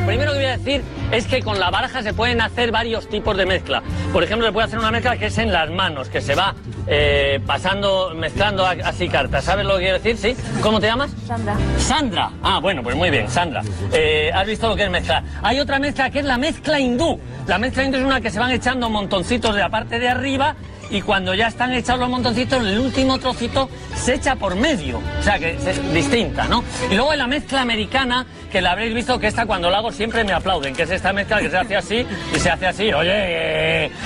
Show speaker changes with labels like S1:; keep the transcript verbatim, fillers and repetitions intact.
S1: primero que voy a decir es que con la baraja se pueden hacer varios tipos de mezcla. Por ejemplo, se puede hacer una mezcla que es en las manos, que se va eh, pasando, mezclando así cartas. ¿Sabes lo que quiero decir? ¿Sí? ¿Cómo te llamas?
S2: Sandra.
S1: Sandra. Ah, bueno, pues muy bien, Sandra. Eh, ¿Has visto lo que es mezclar? Hay otra mezcla que es la mezcla hindú. La mezcla hindú es una que se van echando montoncitos de la parte de arriba y cuando ya están echados los montoncitos, el último trocito se echa por medio. O sea, que es distinta, ¿no? Y luego hay la mezcla americana, que la habréis visto, que esta cuando la hago siempre me aplauden, que es esta mezcla que se hace así y se hace así. Oye...